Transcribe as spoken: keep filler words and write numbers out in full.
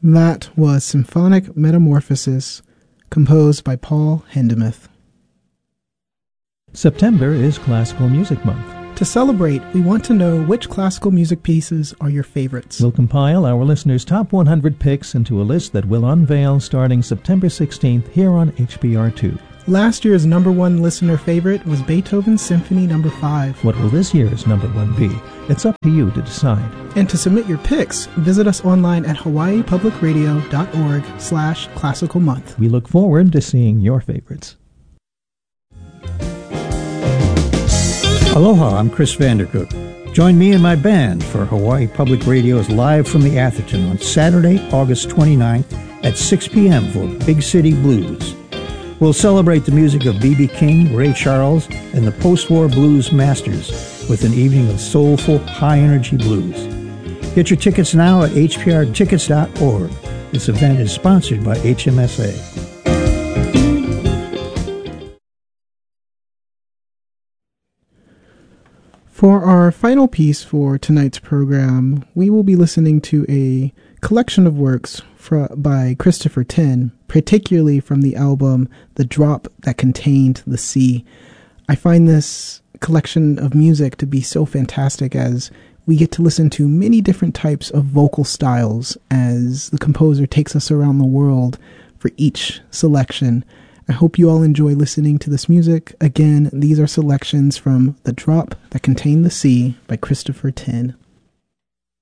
That was Symphonic Metamorphosis, composed by Paul Hindemith. September is Classical Music Month. To celebrate, we want to know which classical music pieces are your favorites. We'll compile our listeners' top one hundred picks into a list that we'll unveil starting September sixteenth here on H P R two. Last year's number one listener favorite was Beethoven's Symphony Number five. What will this year's number one be? It's up to you to decide. And to submit your picks, visit us online at hawaii public radio dot org slash classical month. We look forward to seeing your favorites. Aloha, I'm Chris Vandercook. Join me and my band for Hawaii Public Radio's Live from the Atherton on Saturday, August twenty-ninth at six p.m. for Big City Blues. We'll celebrate the music of B B King, Ray Charles, and the post-war blues masters with an evening of soulful, high-energy blues. Get your tickets now at h p r tickets dot org. This event is sponsored by H M S A. For our final piece for tonight's program, we will be listening to a collection of works for, by Christopher Tin, particularly from the album The Drop That Contained the Sea. I find this collection of music to be so fantastic as we get to listen to many different types of vocal styles as the composer takes us around the world for each selection. I hope you all enjoy listening to this music. Again, these are selections from The Drop That Contained the Sea by Christopher Tin.